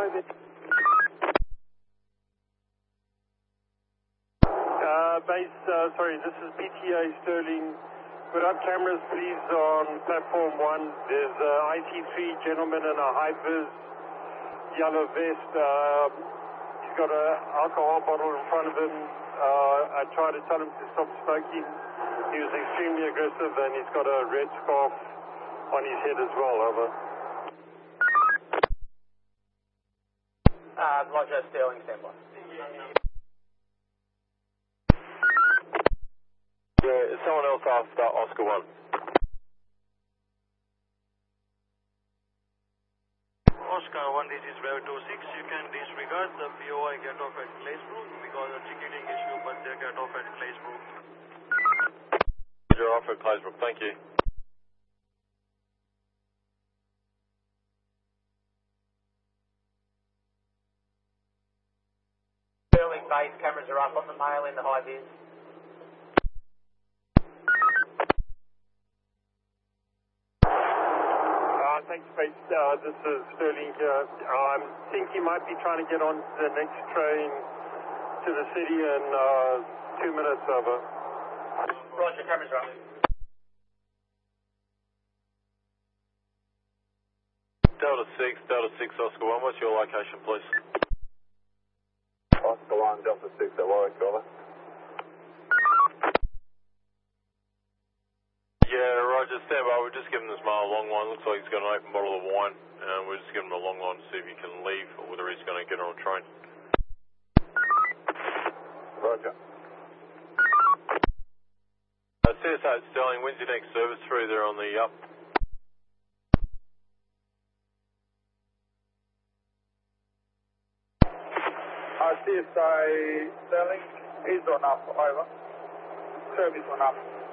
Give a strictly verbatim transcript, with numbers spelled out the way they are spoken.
Bravo there. Uh, base, uh, sorry, this is P T A Sterling. Put up cameras, please, on platform one. There's a I T three gentleman in a high-vis yellow vest. Uh, he's got an alcohol bottle in front of him. Uh, I tried to tell him to stop smoking. He was extremely aggressive, and he's got a red scarf on his head as well. Over. Uh, Roger, Sterling, standby. Yeah, someone else asked uh, Oscar one. Oscar one, this is Bravo two six. You can disregard the P O I get off at Glazebrook because of ticketing issue, but they get off at Glazebrook. You're off at Glazebrook, thank you. Sterling base cameras are up on the mail in the high vis. Uh, thanks, Pete. Uh, this is Sterling here. I think he might be trying to get on the next train to the city in uh, two minutes. Over. Roger, cameras are up. Delta six, Delta six, Oscar one, what's your location, please? Oscar one, Delta six at Warwick, over. Yeah, Roger, stand by. We're just giving this male a long line. Looks like he's got an open bottle of wine. And we're just giving him a long line to see if he can leave or whether he's going to get on a train. Roger. Uh, C S eight Sterling, when's your next service through there on the up? Uh, C S A Sterling, is on up, over. Service on up.